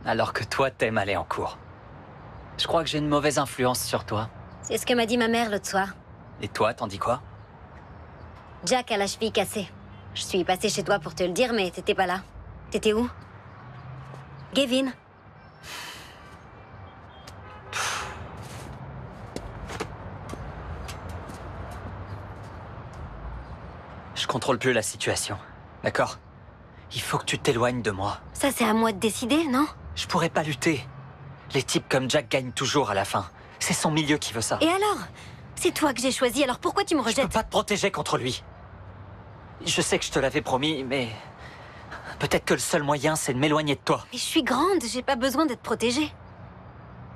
Alors que toi, t'aimes aller en cours. Je crois que j'ai une mauvaise influence sur toi. C'est ce que m'a dit ma mère l'autre soir. Et toi, t'en dis quoi? Jack a la cheville cassée. Je suis passée chez toi pour te le dire, mais t'étais pas là. T'étais où? Gavin? Je contrôle plus la situation, d'accord? Il faut que tu t'éloignes de moi. Ça, c'est à moi de décider, non? Je pourrais pas lutter. Les types comme Jack gagnent toujours à la fin. C'est son milieu qui veut ça. Et alors? C'est toi que j'ai choisi, alors pourquoi tu me Je peux rejettes? pas te protéger contre lui. Je sais que je te l'avais promis, mais... peut-être que le seul moyen, c'est de m'éloigner de toi. Mais je suis grande, j'ai pas besoin d'être protégée.